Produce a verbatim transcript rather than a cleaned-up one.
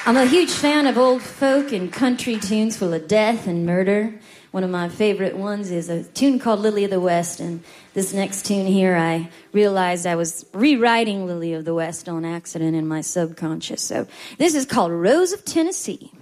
I'm a huge fan of old folk and country tunes full of death and murder. One of my favorite ones is a tune called Lily of the West, and this next tune here, I realized I was rewriting Lily of the West on accident in my subconscious. So this is called Rose of Tennessee.